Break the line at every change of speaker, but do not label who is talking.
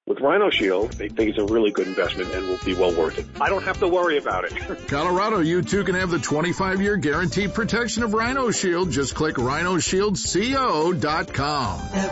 With Rhino Shield, they think it's a really good investment and will be well worth it. I don't have to worry about it.
Colorado, you too can have the 25-year guaranteed protection of Rhino Shield. Just click rhinoshieldco.com.